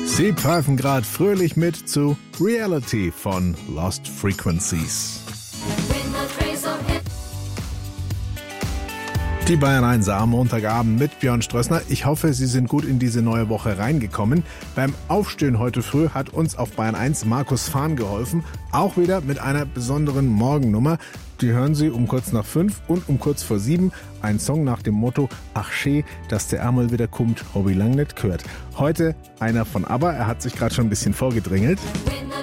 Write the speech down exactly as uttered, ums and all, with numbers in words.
Sie pfeifen gerade fröhlich mit zu Reality von Lost Frequencies. Die Bayern eins am Montagabend mit Björn Strössner. Ich hoffe, Sie sind gut in diese neue Woche reingekommen. Beim Aufstehen heute früh hat uns auf Bayern eins Markus Fahn geholfen. Auch wieder mit einer besonderen Morgennummer. Die hören Sie um kurz nach fünf und um kurz vor sieben. Ein Song nach dem Motto, ach schee, dass der Ärmel wieder kommt, hab ich lang nicht gehört. Heute einer von ABBA, er hat sich gerade schon ein bisschen vorgedrängelt.